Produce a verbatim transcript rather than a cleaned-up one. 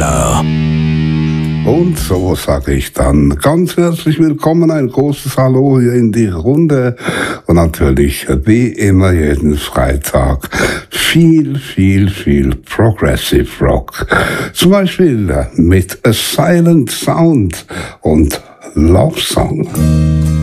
Stadtfehler. Und so sage ich dann ganz herzlich willkommen, ein großes Hallo hier in die Runde und natürlich wie immer jeden Freitag viel, viel, viel Progressive Rock. Zum Beispiel mit A Silent Sound und Love Song.